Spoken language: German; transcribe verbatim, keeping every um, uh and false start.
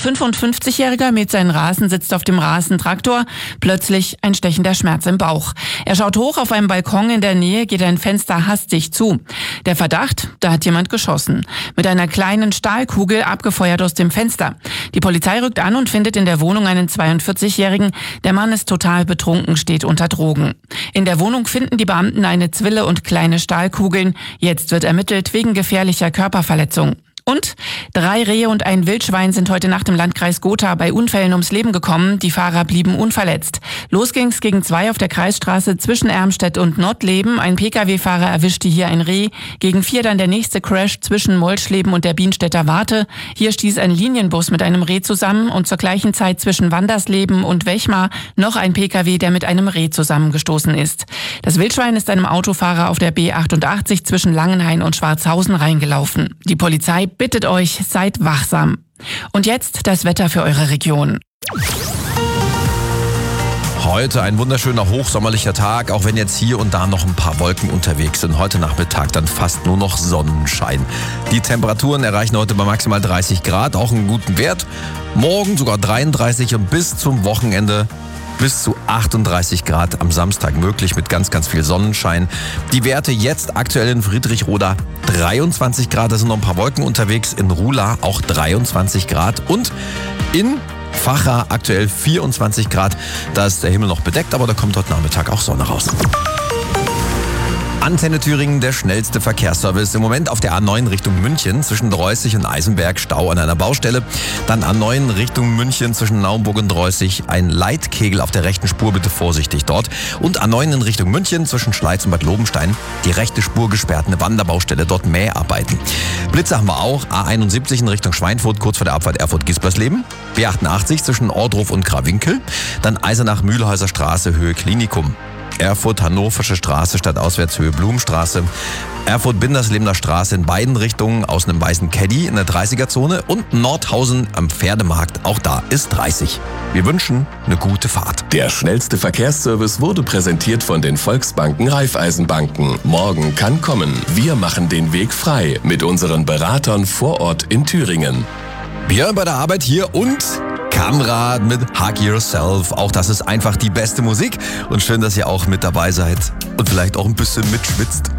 fünfundfünfzigjähriger mäht seinen Rasen, sitzt auf dem Rasentraktor. Plötzlich ein stechender Schmerz im Bauch. Er schaut hoch, auf einem Balkon in der Nähe geht ein Fenster hastig zu. Der Verdacht, da hat jemand geschossen. Mit einer kleinen Stahlkugel abgefeuert aus dem Fenster. Die Polizei rückt an und findet in der Wohnung einen zweiundvierzigjährigen. Der Mann ist total betrunken, steht unter Drogen. In der Wohnung finden die Beamten eine Zwille und kleine Stahlkugeln. Jetzt wird ermittelt wegen gefährlicher Körperverletzung. Und drei Rehe und ein Wildschwein sind heute Nacht im Landkreis Gotha bei Unfällen ums Leben gekommen. Die Fahrer blieben unverletzt. Los ging's gegen zwei auf der Kreisstraße zwischen Ermstedt und Nottleben. Ein Pkw-Fahrer erwischte hier ein Reh. Gegen vier dann der nächste Crash zwischen Molschleben und der Bienstädter Warte. Hier stieß ein Linienbus mit einem Reh zusammen und zur gleichen Zeit zwischen Wandersleben und Wechmar noch ein Pkw, der mit einem Reh zusammengestoßen ist. Das Wildschwein ist einem Autofahrer auf der B achtundachtzig zwischen Langenhain und Schwarzhausen reingelaufen. Die Polizei bittet euch, seid wachsam. Und jetzt das Wetter für eure Region. Heute ein wunderschöner hochsommerlicher Tag, auch wenn jetzt hier und da noch ein paar Wolken unterwegs sind. Heute Nachmittag dann fast nur noch Sonnenschein. Die Temperaturen erreichen heute bei maximal dreißig Grad, auch einen guten Wert. Morgen sogar dreiunddreißig und bis zum Wochenende bis zu achtunddreißig Grad am Samstag möglich mit ganz, ganz viel Sonnenschein. Die Werte jetzt aktuell in Friedrichroda dreiundzwanzig Grad, da sind noch ein paar Wolken unterwegs. In Rula auch dreiundzwanzig Grad und in Vacha aktuell vierundzwanzig Grad. Da ist der Himmel noch bedeckt, aber da kommt heute Nachmittag auch Sonne raus. Antenne Thüringen, der schnellste Verkehrsservice. Im Moment auf der A neun Richtung München zwischen Dreußig und Eisenberg Stau an einer Baustelle. Dann A neun Richtung München zwischen Naumburg und Dreußig ein Leitkegel auf der rechten Spur, bitte vorsichtig dort. Und A neun in Richtung München zwischen Schleiz und Bad Lobenstein die rechte Spur gesperrt, eine Wanderbaustelle, dort Mäharbeiten. Blitze haben wir auch, A einundsiebzig in Richtung Schweinfurt kurz vor der Abfahrt Erfurt-Gispersleben. B achtundachtzig zwischen Ordruf und Krawinkel. Dann Eisenach-Mühlhäuser Straße Höhe Klinikum. Erfurt-Hannoversche Straße statt Auswärtshöhe Blumenstraße. Erfurt-Binderslebener Straße in beiden Richtungen aus einem weißen Caddy in der dreißiger-Zone und Nordhausen am Pferdemarkt, auch da ist dreißig. Wir wünschen eine gute Fahrt. Der schnellste Verkehrsservice wurde präsentiert von den Volksbanken Raiffeisenbanken. Morgen kann kommen. Wir machen den Weg frei mit unseren Beratern vor Ort in Thüringen. Björn bei der Arbeit hier und Kamrad mit Hug Yourself. Auch das ist einfach die beste Musik. Und schön, dass ihr auch mit dabei seid und vielleicht auch ein bisschen mitschwitzt.